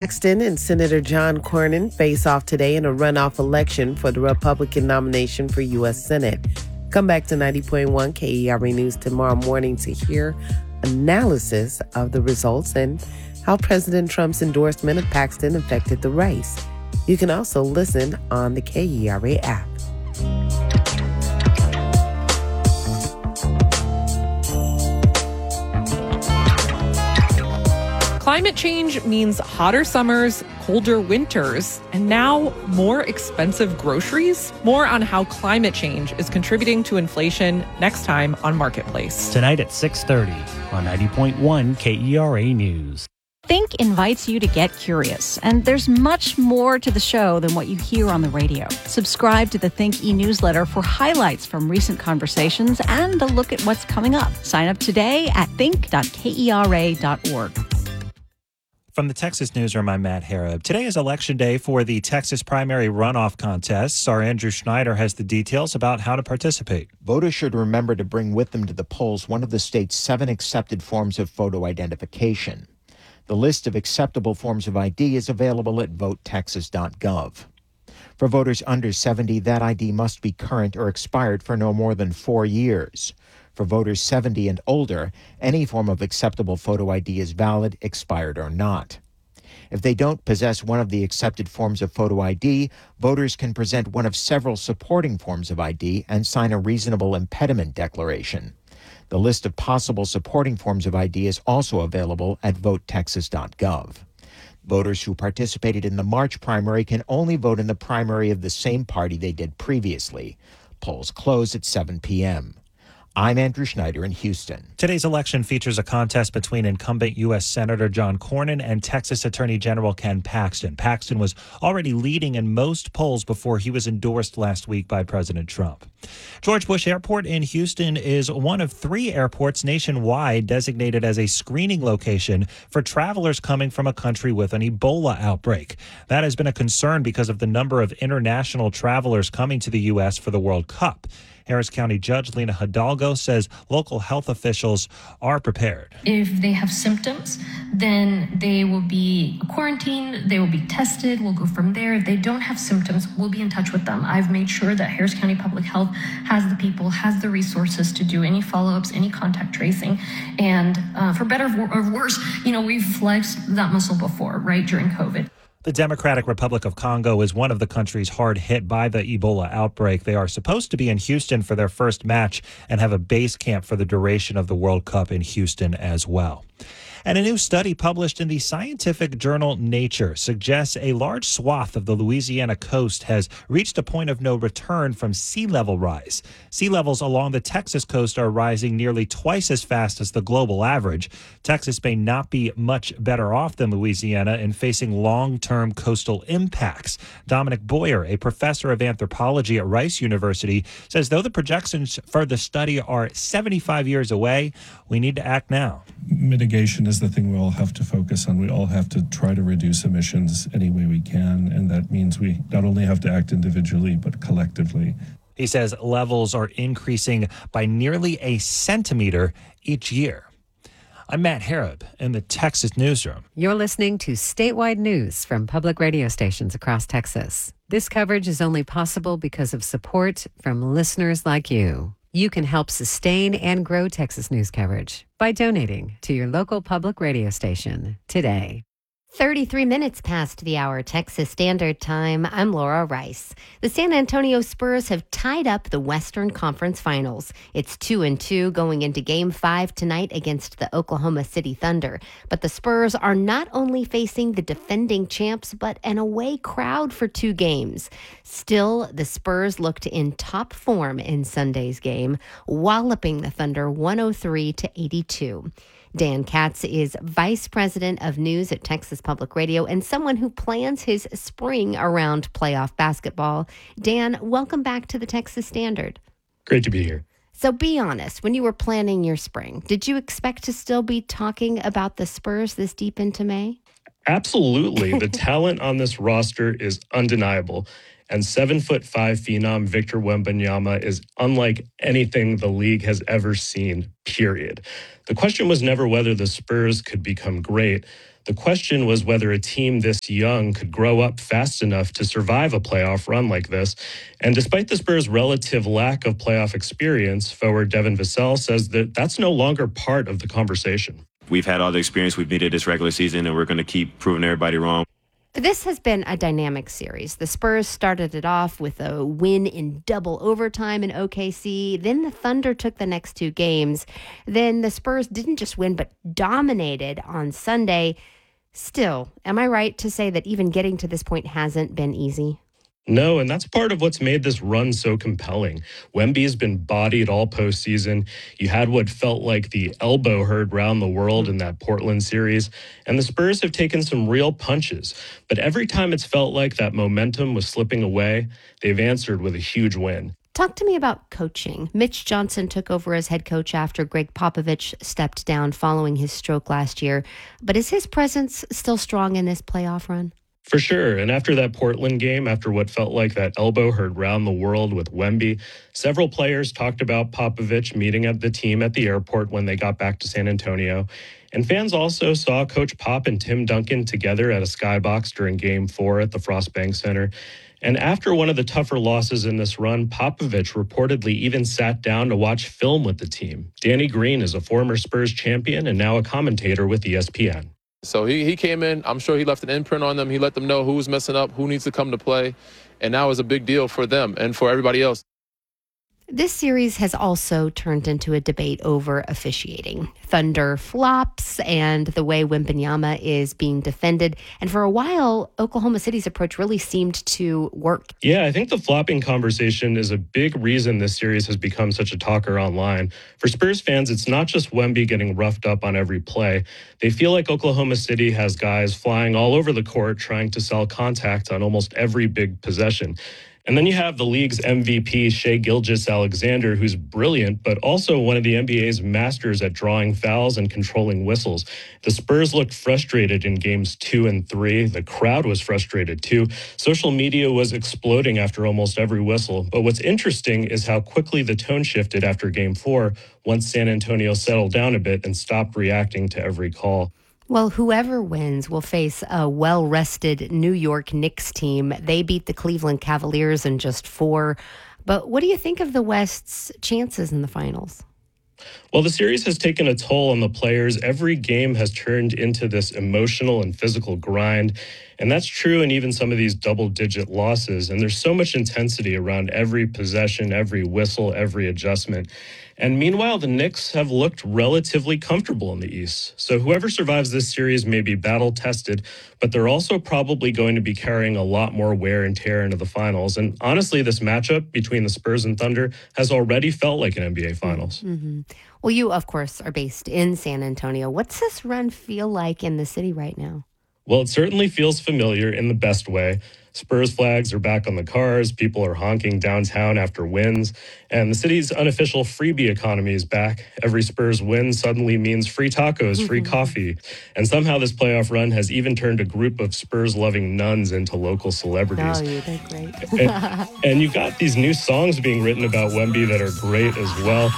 Paxton and Senator John Cornyn face off today in a runoff election for the Republican nomination for U.S. Senate. Come back to 90.1 KERA News tomorrow morning to hear analysis of the results and how President Trump's endorsement of Paxton affected the race. You can also listen on the KERA app. Climate change means hotter summers, colder winters, and now more expensive groceries. More on how climate change is contributing to inflation next time on Marketplace. Tonight at 6:30 on 90.1 KERA News. Think invites you to get curious, and there's much more to the show than what you hear on the radio. Subscribe to the Think e-newsletter for highlights from recent conversations and a look at what's coming up. Sign up today at think.kera.org. From the Texas Newsroom, I'm Matt Harrop. Today is Election Day for the Texas primary runoff contests. Our Andrew Schneider has the details about how to participate. Voters should remember to bring with them to the polls one of the state's 7 accepted forms of photo identification. The list of acceptable forms of ID is available at votetexas.gov. For voters under 70, that ID must be current or expired for no more than 4 years. For voters 70 and older, any form of acceptable photo ID is valid, expired or not. If they don't possess one of the accepted forms of photo ID, voters can present one of several supporting forms of ID and sign a reasonable impediment declaration. The list of possible supporting forms of ID is also available at votetexas.gov. Voters who participated in the March primary can only vote in the primary of the same party they did previously. Polls close at 7 p.m. I'm Andrew Schneider in Houston. Today's election features a contest between incumbent U.S. Senator John Cornyn and Texas Attorney General Ken Paxton. Paxton was already leading in most polls before he was endorsed last week by President Trump. George Bush Airport in Houston is one of 3 airports nationwide designated as a screening location for travelers coming from a country with an Ebola outbreak. That has been a concern because of the number of international travelers coming to the U.S. for the World Cup. Harris County Judge Lena Hidalgo says local health officials are prepared. If they have symptoms, then they will be quarantined, they will be tested, we'll go from there. If they don't have symptoms, we'll be in touch with them. I've made sure that Harris County Public Health has the people, has the resources to do any follow-ups, any contact tracing. And for better or worse, we've flexed that muscle before, right, during COVID. The Democratic Republic of Congo is one of the countries hard hit by the Ebola outbreak. They are supposed to be in Houston for their first match and have a base camp for the duration of the World Cup in Houston as well. And a new study published in the scientific journal Nature suggests a large swath of the Louisiana coast has reached a point of no return from sea level rise. Sea levels along the Texas coast are rising nearly twice as fast as the global average. Texas may not be much better off than Louisiana in facing long-term coastal impacts. Dominic Boyer, a professor of anthropology at Rice University, says though the projections for the study are 75 years away, we need to act now. Mitigation is the thing we all have to focus on. We all have to try to reduce emissions any way we can, and that means we not only have to act individually, but collectively. He says levels are increasing by nearly a centimeter each year. I'm Matt Harrop in the Texas Newsroom. You're listening to statewide news from public radio stations across Texas. This coverage is only possible because of support from listeners like you. You can help sustain and grow Texas news coverage by donating to your local public radio station today. 33 minutes past the hour, Texas Standard Time. I'm Laura Rice. The San Antonio Spurs have tied up the Western Conference Finals. It's 2-2 going into Game 5 tonight against the Oklahoma City Thunder. But the Spurs are not only facing the defending champs, but an away crowd for 2 games. Still, the Spurs looked in top form in Sunday's game, walloping the Thunder 103-82. Dan Katz is Vice President of News at Texas Public Radio and someone who plans his spring around playoff basketball. Dan, welcome back to the Texas Standard. Great to be here. So be honest, when you were planning your spring, did you expect to still be talking about the Spurs this deep into May? Absolutely. The talent on this roster is undeniable. And 7'5" phenom Victor Wembanyama is unlike anything the league has ever seen, period. The question was never whether the Spurs could become great. The question was whether a team this young could grow up fast enough to survive a playoff run like this. And despite the Spurs' relative lack of playoff experience, forward Devin Vassell says that that's no longer part of the conversation. We've had all the experience we've needed this regular season, and we're going to keep proving everybody wrong. This has been a dynamic series. The Spurs started it off with a win in double overtime in OKC. Then the Thunder took the next two games. Then the Spurs didn't just win, but dominated on Sunday. Still, am I right to say that even getting to this point hasn't been easy? No, and that's part of what's made this run so compelling. Wemby's been bodied all postseason. You had what felt like the elbow heard round the world in that Portland series, and the Spurs have taken some real punches. But every time it's felt like that momentum was slipping away, they've answered with a huge win. Talk to me about coaching. Mitch Johnson took over as head coach after Greg Popovich stepped down following his stroke last year. But is his presence still strong in this playoff run? For sure. And after that Portland game, after what felt like that elbow heard round the world with Wemby, several players talked about Popovich meeting at the team at the airport when they got back to San Antonio. And fans also saw Coach Pop and Tim Duncan together at a skybox during Game 4 at the Frost Bank Center. And after one of the tougher losses in this run, Popovich reportedly even sat down to watch film with the team. Danny Green is a former Spurs champion and now a commentator with ESPN. So he came in, I'm sure he left an imprint on them. He let them know who's messing up, who needs to come to play. And that was a big deal for them and for everybody else. This series has also turned into a debate over officiating. Thunder flops and the way Wembanyama is being defended. And for a while, Oklahoma City's approach really seemed to work. Yeah, I think the flopping conversation is a big reason this series has become such a talker online. For Spurs fans, it's not just Wemby getting roughed up on every play. They feel like Oklahoma City has guys flying all over the court trying to sell contact on almost every big possession. And then you have the league's MVP, Shai Gilgeous-Alexander, who's brilliant, but also one of the NBA's masters at drawing fouls and controlling whistles. The Spurs looked frustrated in games 2 and 3. The crowd was frustrated too. Social media was exploding after almost every whistle. But what's interesting is how quickly the tone shifted after Game 4 once San Antonio settled down a bit and stopped reacting to every call. Well, whoever wins will face a well-rested New York Knicks team. They beat the Cleveland Cavaliers in just 4. But what do you think of the West's chances in the finals? Well, the series has taken a toll on the players. Every game has turned into this emotional and physical grind. And that's true in even some of these double-digit losses. And there's so much intensity around every possession, every whistle, every adjustment. And meanwhile, the Knicks have looked relatively comfortable in the East. So whoever survives this series may be battle-tested, but they're also probably going to be carrying a lot more wear and tear into the finals. And honestly, this matchup between the Spurs and Thunder has already felt like an NBA Finals. Mm-hmm. Well, you, of course, are based in San Antonio. What's this run feel like in the city right now? Well, it certainly feels familiar in the best way. Spurs flags are back on the cars, people are honking downtown after wins, and the city's unofficial freebie economy is back. Every Spurs win suddenly means free tacos, free coffee, and somehow this playoff run has even turned a group of Spurs-loving nuns into local celebrities. Oh, they're great. and you've got these new songs being written about Wemby that are great as well.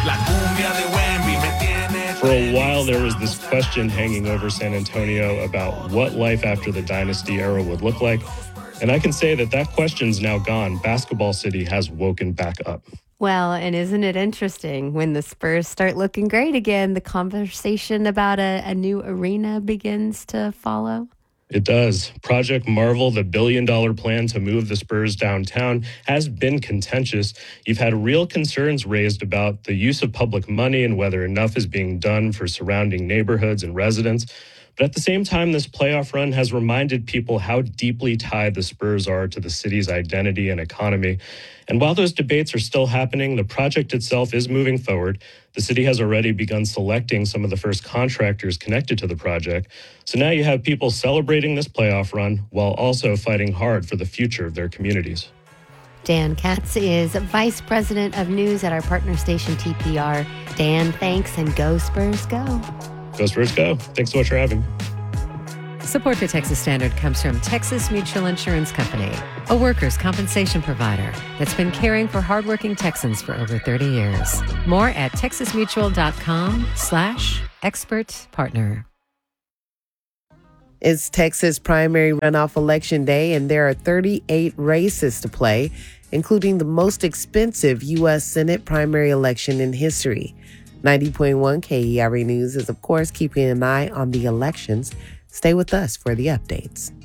For a while, there was this question hanging over San Antonio about what life after the Dynasty era would look like. And I can say that that question's now gone. Basketball City has woken back up. Well, and isn't it interesting when the Spurs start looking great again, the conversation about a new arena begins to follow? It does. Project Marvel, the billion-dollar plan to move the Spurs downtown, has been contentious. You've had real concerns raised about the use of public money and whether enough is being done for surrounding neighborhoods and residents. But at the same time, this playoff run has reminded people how deeply tied the Spurs are to the city's identity and economy. And while those debates are still happening, the project itself is moving forward. The city has already begun selecting some of the first contractors connected to the project. So now you have people celebrating this playoff run while also fighting hard for the future of their communities. Dan Katz is Vice President of News at our partner station, TPR. Dan, thanks, and go Spurs, go. Go Spurs, go. Thanks so much for having me. Support for Texas Standard comes from Texas Mutual Insurance Company, a workers' compensation provider that's been caring for hardworking Texans for over 30 years. More at texasmutual.com/expert partner. It's Texas primary runoff election day, and there are 38 races to play, including the most expensive U.S. Senate primary election in history. 90.1 KERA News is, of course, keeping an eye on the elections. Stay with us for the updates.